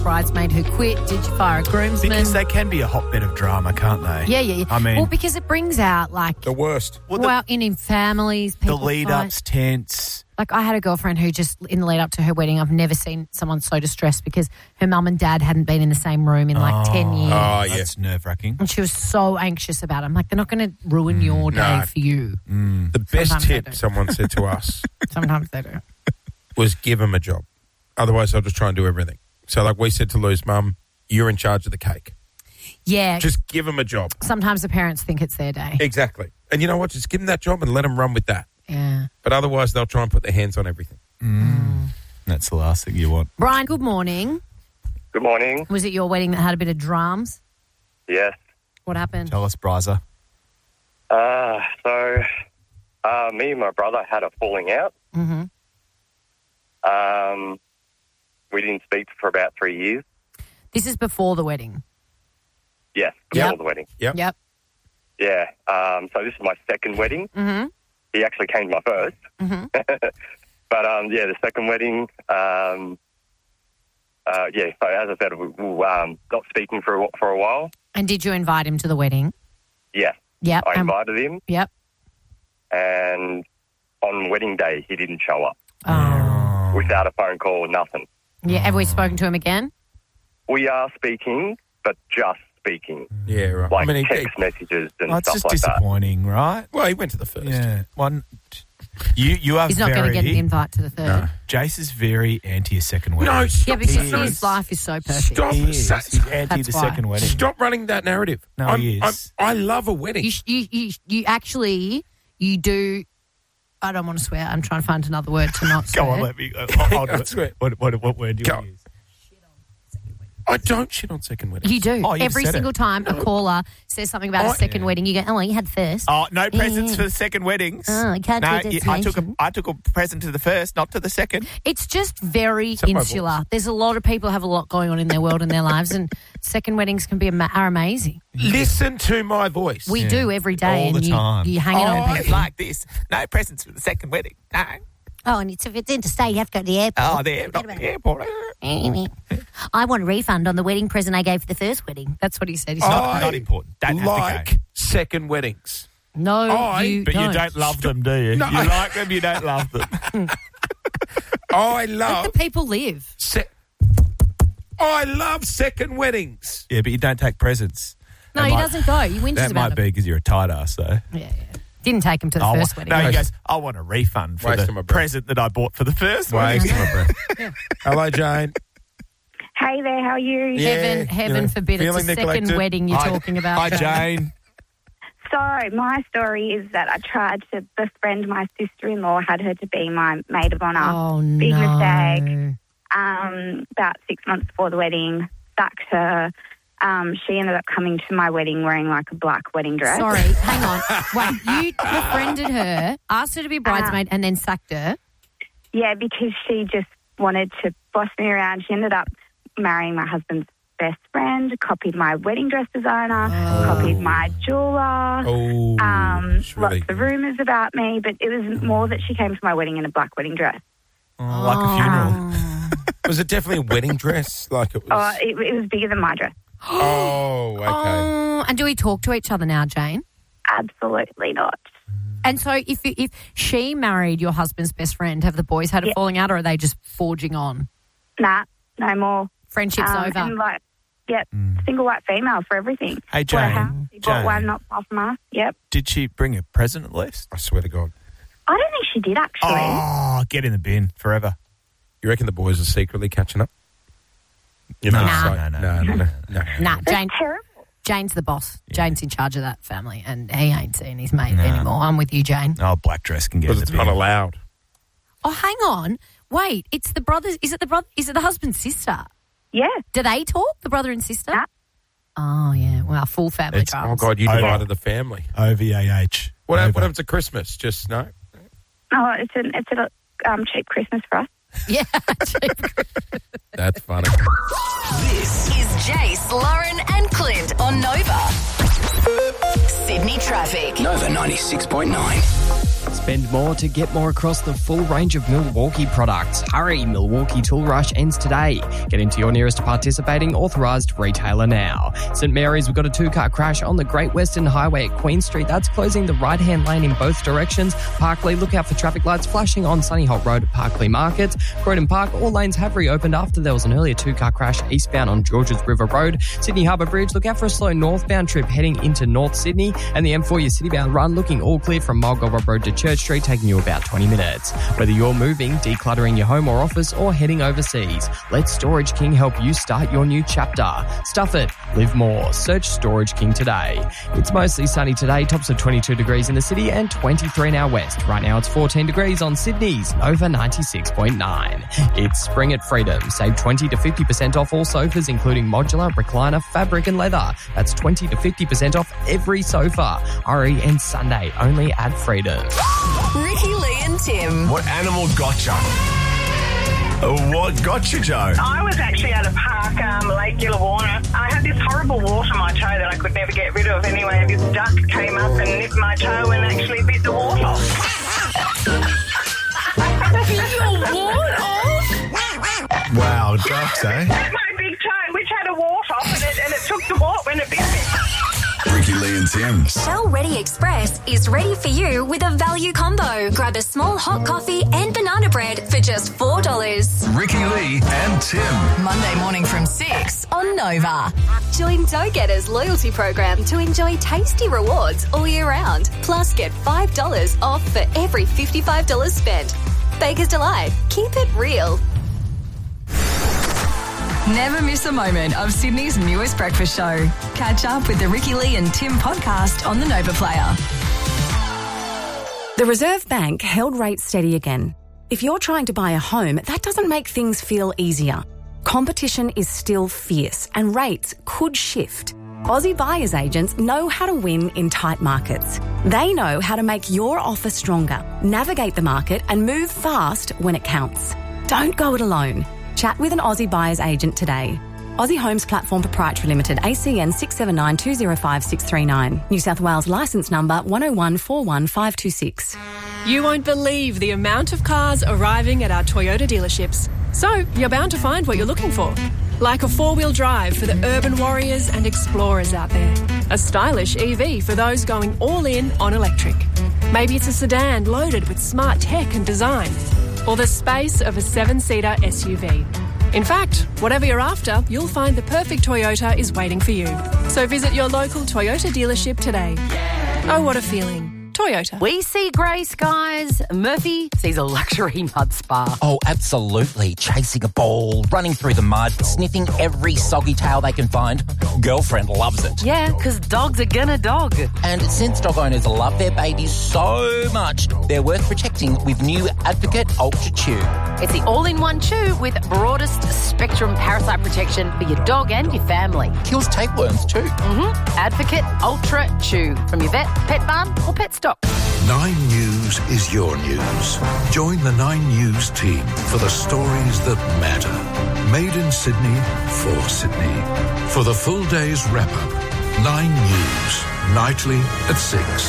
bridesmaid who quit? Did you fire a groomsman? Because they can be a hotbed of drama, can't they? Yeah. I mean, well, because it brings out like The worst. in families, the people lead-ups, fight. tense. Like I had a girlfriend who just in the lead up to her wedding, I've never seen someone so distressed because her mum and dad hadn't been in the same room in like 10 years. Oh, yeah. That's nerve-wracking. And she was so anxious about it. I'm like, they're not going to ruin your day No. for you. The best Sometimes they tip do. someone said to us Sometimes they do. was give them a job. Otherwise, they'll just try and do everything. So, like we said to Lou's mum, you're in charge of the cake. Yeah. Just give them a job. Sometimes the parents think it's their day. Exactly. And you know what? Just give them that job and let them run with that. Yeah. But otherwise, they'll try and put their hands on everything. That's the last thing you want. Brian, good morning. Good morning. Was it your wedding that had a bit of drums? Yes. What happened? Tell us, Bryza. So, me and my brother had a falling out. Mm-hmm. We didn't speak for about 3 years. This is before the wedding. Yes, before the wedding. Yep. Yep. Yeah. So this is my second wedding. Mm-hmm. He actually came to my first. Mm-hmm. But, the second wedding, so as I said, we stopped speaking for a while. And did you invite him to the wedding? Yeah. Yep. I invited him, Yep. and on wedding day, he didn't show up Oh. without a phone call or nothing. Yeah. Have we spoken to him again? We are speaking, but just speaking. Yeah, right. Like he- text messages and It's stuff just like that. disappointing, right? well, he went to the first. Yeah. One, you are He's not going to get an invite to the third. No. Jace is very anti a second wedding. No, stop, Yeah, because He is. his life is so perfect. Stop. He is. He's anti That's the why. second wedding. Stop running that narrative. No, he is. I love a wedding. You actually do. I don't want to swear. I'm trying to find another word to not swear. Go on, let me. I'll do I it. swear. What word do you Go. want to use? I don't shit on second weddings. You do. Oh, you Every said single it. time a caller says something about a second wedding, you go, oh, you had first. Oh, no presents for the second weddings. Oh, I can't no, do a I took a present to the first, not to the second. It's just very my insular. There's a lot of people who have a lot going on in their world and their lives, and second weddings can be are amazing. Listen to my voice. We do every day. All the and time. You hang it on Oh, people. like this. No presents for the second wedding. No. Oh, and if it's interstate, you have to go to the airport. Oh, there, not the airport. I want a refund on the wedding present I gave for the first wedding. That's what he said. He's Not, not important. Don't have to like go. second weddings. no, you But don't. you don't love them, do you? No. You like them, you don't love them. I Let love the people live. I love second weddings. Yeah, but you don't take presents. No, That he might- doesn't go. He whinges That about might it. be because you're a tight ass, though. Yeah. Didn't take him to the first wedding. No, he goes, I want a refund for Wasting my the breath. present that I bought for the first one. Wasting my breath. Hello, Jane. Hey there, how are you? Yeah, Heaven forbid it's a feeling second neglected. wedding you're talking about. Hi, Jane. So my story is that I tried to befriend my sister-in-law, had her to be my maid of honour. Oh, Big no. mistake. About 6 months before the wedding, sacked her. She ended up coming to my wedding wearing like a black wedding dress. Sorry, hang on. Wait, you befriended her, asked her to be bridesmaid, and then sacked her? Yeah, because she just wanted to boss me around. She ended up marrying my husband's best friend, copied my wedding dress designer, copied my jeweller. Oh, it's really Lots of rumours about me, but it was more that she came to my wedding in a black wedding dress. Like a funeral. Was it definitely a wedding dress? Like it was. Oh, it was bigger than my dress. Oh, okay. Oh, and do we talk to each other now, Jane? Absolutely not. And so if she married your husband's best friend, have the boys had a falling out, or are they just forging on? Nah, no more. Friendship's over. And single white female for everything. Hey, Bought a Jane. house. She bought Jane. one not far from us. Yep. Did she bring a present at least? I swear to God. I don't think she did, actually. Oh, get in the bin forever. You reckon the boys are secretly catching up? You know, Nah. it's like- no. Nah, That's Jane. terrible. Jane's the boss. Jane's in charge of that family, and he ain't seeing his mate anymore. I'm with you, Jane. Oh, black dress can get in Because the it's bin. not allowed. Oh, hang on. Wait, it's the brothers. Is it the brother? Is it the husband's sister? Yeah. Do they talk, the brother and sister? Nah. Oh, yeah. Well, full family It's- Oh, dramas. God, you Over. divided the family. OVAH. What Over. happens at Christmas? Just no? Oh, it's a cheap Christmas for us. Yeah. That's funny. This is Jace, Lauren, and Clint on Nova. Sydney traffic. Nova 96.9. Spend more to get more across the full range of Milwaukee products. Hurry, Milwaukee Tool Rush ends today. Get into your nearest participating authorised retailer now. St Mary's, we've got a two-car crash on the Great Western Highway at Queen Street. That's closing the right-hand lane in both directions. Parkley, look out for traffic lights flashing on Sunny Holt Road at Parkley Market. Croydon Park, all lanes have reopened after there was an earlier two-car crash eastbound on Georges River Road. Sydney Harbour Bridge, look out for a slow northbound trip heading into North Sydney. And the M4, your citybound run, looking all clear from Mulgoba Road to Church Street, taking you about 20 minutes. Whether you're moving, decluttering your home or office, or heading overseas, let Storage King help you start your new chapter. Stuff it, live more. Search Storage King today. It's mostly sunny today, tops of 22 degrees in the city and 23 in our west. Right now it's 14 degrees on Sydney's Nova 96.9. It's spring at Freedom. Save 20 to 50% off all sofas, including modular, recliner, fabric and leather. That's 20 to 50% off every sofa. Hurry, and Sunday only at Freedom. Ricky, Lee and Tim. What animal gotcha? What gotcha, Joe? I was actually at a park, Lake Gillawarna. I had this horrible wart on my toe that I could never get rid of anyway. This duck came up and nipped my toe and actually bit the wart off. Bit your wart off? Wow, ducks, eh? My big toe, which had a wart off, and it took the wart when it bit me. Ricky, Lee and Tim. Shell Ready Express is ready for you with a value combo. Grab a small hot coffee and banana bread for just $4. Ricky, Lee and Tim. Monday morning from 6 on Nova. Join Dough Getter's loyalty program to enjoy tasty rewards all year round. Plus, get $5 off for every $55 spent. Baker's Delight. Keep it real. Never miss a moment of Sydney's newest breakfast show. Catch up with the Ricky, Lee and Tim podcast on the Nova Player. The Reserve Bank held rates steady again. If you're trying to buy a home, that doesn't make things feel easier. Competition is still fierce and rates could shift. Aussie buyers agents know how to win in tight markets. They know how to make your offer stronger, navigate the market and move fast when it counts. Don't go it alone. Chat with an Aussie buyer's agent today. Aussie Homes Platform Proprietary Limited, ACN 679205639. New South Wales licence number 101415526. You won't believe the amount of cars arriving at our Toyota dealerships. So you're bound to find what you're looking for. Like a four-wheel drive for the urban warriors and explorers out there. A stylish EV for those going all in on electric. Maybe it's a sedan loaded with smart tech and design. Or the space of a 7-seater SUV. In fact, whatever you're after, you'll find the perfect Toyota is waiting for you. So visit your local Toyota dealership today. Oh, what a feeling. Toyota. We see grey skies. Murphy sees a luxury mud spa. Oh, absolutely. Chasing a ball, running through the mud, sniffing every soggy tail they can find. Girlfriend loves it. Yeah, because dogs are gonna dog. And since dog owners love their babies so much, they're worth protecting with new Advocate Ultra Chew. It's the all-in-one chew with broadest spectrum parasite protection for your dog and your family. Kills tapeworms too. Advocate Ultra Chew from your vet, pet barn or pet stop. 9 News is your news. Join the 9 News team for the stories that matter. Made in Sydney, for Sydney. For the full day's wrap-up, 9 News, nightly at 6.